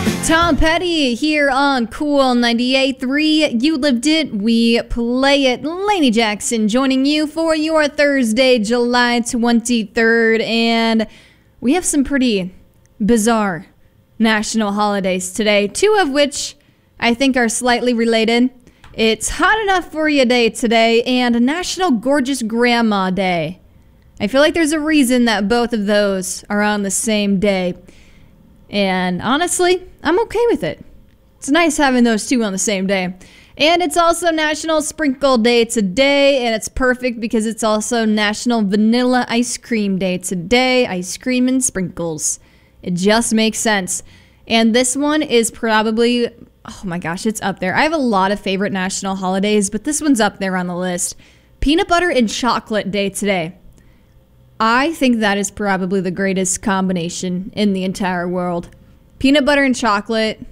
Tom Petty here on Cool 98.3. You lived it, we play it. Lainey Jackson joining you for your Thursday, July 23rd. And we have some pretty bizarre national holidays today, two of which I think are slightly related. It's Hot Enough For You Day today and National Gorgeous Grandma Day. I feel like there's a reason that both of those are on the same day. And honestly, I'm okay with it. It's nice having those two on the same day. And it's also National Sprinkle Day today, and it's perfect because it's also National Vanilla Ice Cream Day today. Ice cream and sprinkles. It just makes sense. And this one is probably, oh my gosh, it's up there. I have a lot of favorite national holidays, but this one's up there on the list. Peanut Butter and Chocolate Day today. I think that is probably the greatest combination in the entire world. Peanut butter and chocolate,